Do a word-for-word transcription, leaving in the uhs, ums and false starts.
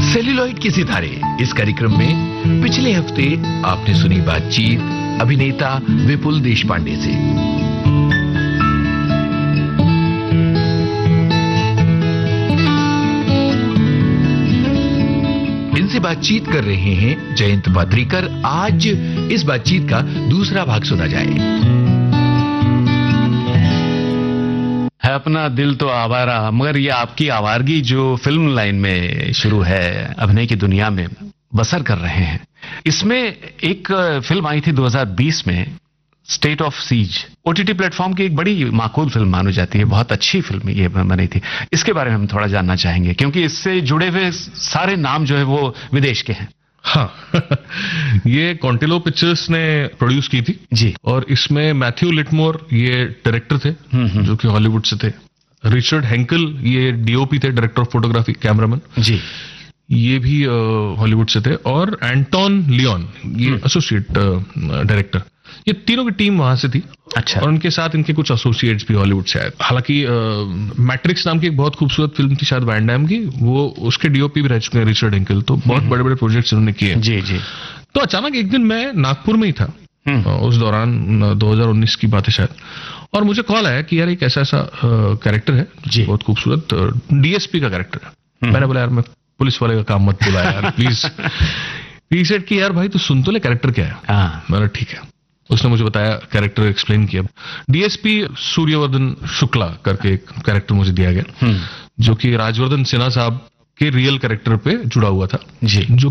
Celluloid के सितारे इस कार्यक्रम में पिछले हफ्ते आपने सुनी बातचीत अभिनेता विपुल देशपांडे से। इनसे बातचीत कर रहे हैं जयंत पात्रीकर। आज इस बातचीत का दूसरा भाग सुना जाए। है अपना दिल तो आवारा, मगर ये आपकी आवारगी जो फिल्म लाइन में शुरू है, अभिनय की दुनिया में बसर कर रहे हैं। इसमें एक फिल्म आई थी दो हज़ार बीस में, state of seize, OTT platform की एक बड़ी माकूल फिल्म मानी जाती है। बहुत अच्छी फिल्म ये बनी थी। इसके बारे में हम थोड़ा जानना चाहेंगे, क्योंकि इससे जुड़े हुए सारे नाम जो है वो विदेश के हैं। हाँ ये कॉन्टिलो पिक्चर्स ने प्रोड्यूस की थी जी, और इसमें मैथ्यू लिटमोर ये डायरेक्टर थे जो कि हॉलीवुड से थे। रिचर्ड हेंकल ये डीओपी थे, डायरेक्टर ऑफ फोटोग्राफी, कैमरामैन जी, ये भी हॉलीवुड से थे। और एंटोन लियोन ये एसोसिएट डायरेक्टर। ये तीनों की टीम वहां से थी। अच्छा। और उनके साथ इनके कुछ एसोसिएट्स भी हॉलीवुड से आए। हालांकि मैट्रिक्स नाम की एक बहुत खूबसूरत फिल्म थी शायद वैन डैम की, वो उसके डीओपी भी रह चुके हैं रिचर्ड हेंकल। तो बहुत बड़े बड़े प्रोजेक्ट्स उन्होंने किए जी जी। तो अचानक एक दिन मैं नागपुर में ही था, उस दौरान दो हज़ार उन्नीस की बात है शायद, और मुझे कॉल आया कि यार एक ऐसा ऐसा कैरेक्टर है जी, बहुत खूबसूरत डीएसपी का कैरेक्टर है। मैंने बोला यार मैं पुलिस वाले का काम मत बोला यार प्लीज। ही सेड कि यार भाई तू सुन तो ले कैरेक्टर क्या है। मैंने ठीक है। उसने मुझे बताया, कैरेक्टर एक्सप्लेन किया। डीएसपी सूर्यवर्धन शुक्ला करके एक कैरेक्टर मुझे दिया गया, जो कि राजवर्धन सिन्हा साहब के रियल कैरेक्टर पे जुड़ा हुआ था जी, जो